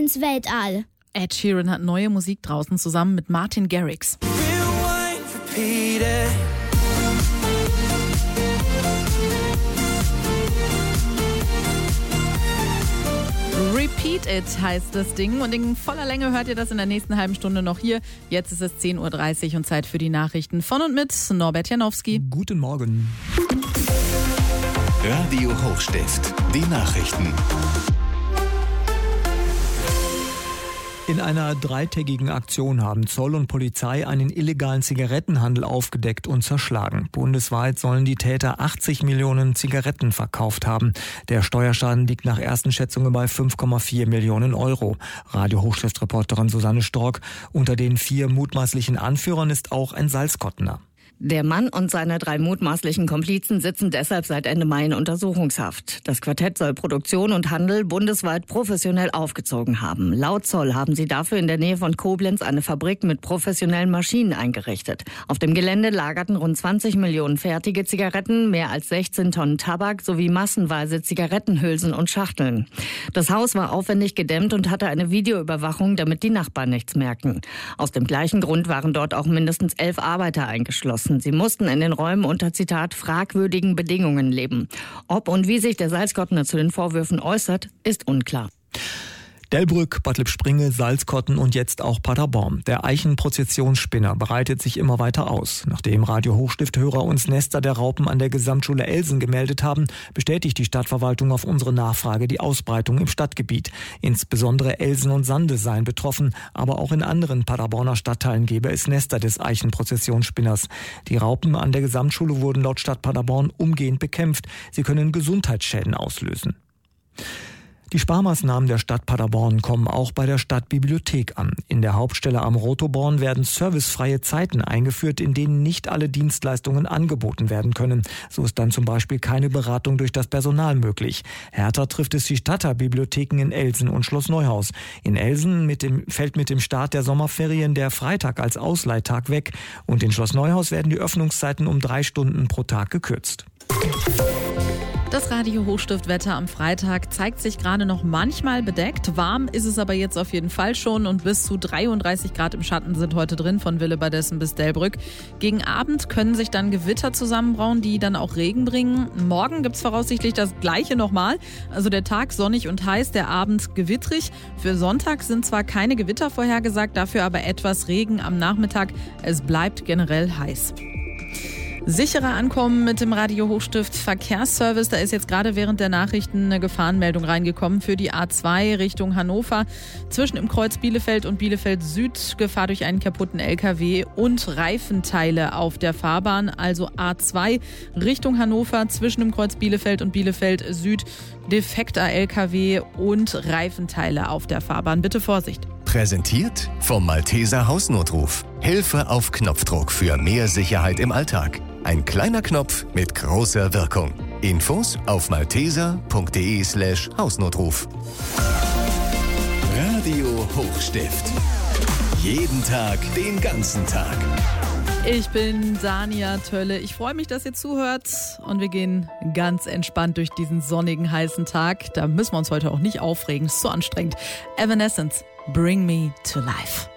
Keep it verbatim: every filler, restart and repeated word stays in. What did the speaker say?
ins Weltall. Ed Sheeran hat neue Musik draußen zusammen mit Martin Garrix. Repeat It heißt das Ding und in voller Länge hört ihr das in der nächsten halben Stunde noch hier. Jetzt ist es zehn Uhr dreißig und Zeit für die Nachrichten von und mit Norbert Janowski. Guten Morgen. Radio Hochstift, die Nachrichten. In einer dreitägigen Aktion haben Zoll und Polizei einen illegalen Zigarettenhandel aufgedeckt und zerschlagen. Bundesweit sollen die Täter achtzig Millionen Zigaretten verkauft haben. Der Steuerschaden liegt nach ersten Schätzungen bei fünf Komma vier Millionen Euro. Radio Hochstift-Reporterin Susanne Stork. Unter den vier mutmaßlichen Anführern ist auch ein Salzkottener. Der Mann und seine drei mutmaßlichen Komplizen sitzen deshalb seit Ende Mai in Untersuchungshaft. Das Quartett soll Produktion und Handel bundesweit professionell aufgezogen haben. Laut Zoll haben sie dafür in der Nähe von Koblenz eine Fabrik mit professionellen Maschinen eingerichtet. Auf dem Gelände lagerten rund zwanzig Millionen fertige Zigaretten, mehr als sechzehn Tonnen Tabak sowie massenweise Zigarettenhülsen und Schachteln. Das Haus war aufwendig gedämmt und hatte eine Videoüberwachung, damit die Nachbarn nichts merkten. Aus dem gleichen Grund waren dort auch mindestens elf Arbeiter eingeschlossen. Sie mussten in den Räumen unter, Zitat, fragwürdigen Bedingungen leben. Ob und wie sich der Salzkottner zu den Vorwürfen äußert, ist unklar. Delbrück, Bad Lippspringe, Salzkotten und jetzt auch Paderborn. Der Eichenprozessionsspinner breitet sich immer weiter aus. Nachdem Radio Hochstift-Hörer uns Nester der Raupen an der Gesamtschule Elsen gemeldet haben, bestätigt die Stadtverwaltung auf unsere Nachfrage die Ausbreitung im Stadtgebiet. Insbesondere Elsen und Sande seien betroffen, aber auch in anderen Paderborner Stadtteilen gäbe es Nester des Eichenprozessionsspinners. Die Raupen an der Gesamtschule wurden laut Stadt Paderborn umgehend bekämpft. Sie können Gesundheitsschäden auslösen. Die Sparmaßnahmen der Stadt Paderborn kommen auch bei der Stadtbibliothek an. In der Hauptstelle am Rotoborn werden servicefreie Zeiten eingeführt, in denen nicht alle Dienstleistungen angeboten werden können. So ist dann zum Beispiel keine Beratung durch das Personal möglich. Härter trifft es die Stadtbibliotheken in Elsen und Schloss Neuhaus. In Elsen mit dem, fällt mit dem Start der Sommerferien der Freitag als Ausleihtag weg. Und in Schloss Neuhaus werden die Öffnungszeiten um drei Stunden pro Tag gekürzt. Das Radio Hochstift-Wetter am Freitag zeigt sich gerade noch manchmal bedeckt. Warm ist es aber jetzt auf jeden Fall schon und bis zu dreiunddreißig Grad im Schatten sind heute drin von Willebadessen bis Delbrück. Gegen Abend können sich dann Gewitter zusammenbrauen, die dann auch Regen bringen. Morgen gibt es voraussichtlich das Gleiche nochmal. Also der Tag sonnig und heiß, der Abend gewittrig. Für Sonntag sind zwar keine Gewitter vorhergesagt, dafür aber etwas Regen am Nachmittag. Es bleibt generell heiß. Sicherer ankommen mit dem Radio Hochstift Verkehrsservice. Da ist jetzt gerade während der Nachrichten eine Gefahrenmeldung reingekommen für die A zwei Richtung Hannover. Zwischen dem Kreuz Bielefeld und Bielefeld Süd Gefahr durch einen kaputten L K W und Reifenteile auf der Fahrbahn. Also A zwei Richtung Hannover zwischen dem Kreuz Bielefeld und Bielefeld Süd. Defekter L K W und Reifenteile auf der Fahrbahn. Bitte Vorsicht. Präsentiert vom Malteser Hausnotruf. Hilfe auf Knopfdruck für mehr Sicherheit im Alltag. Ein kleiner Knopf mit großer Wirkung. Infos auf malteser.de slash Hausnotruf. Radio Hochstift. Jeden Tag, den ganzen Tag. Ich bin Dania Tölle. Ich freue mich, dass ihr zuhört und wir gehen ganz entspannt durch diesen sonnigen, heißen Tag. Da müssen wir uns heute auch nicht aufregen. Ist so anstrengend. Evanescence, Bring Me to Life.